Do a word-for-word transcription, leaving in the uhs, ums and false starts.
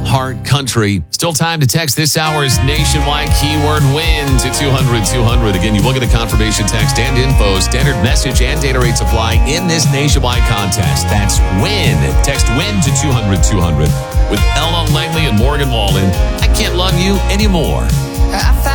Heart Country. Still time to text this hour's nationwide keyword WIN to two hundred two hundred. Again, you will get a confirmation text and info. Standard message and data rates apply in this nationwide contest. That's WIN. Text WIN to two hundred two hundred. With Ella Langley and Morgan Wallen, I Can't Love You Anymore. I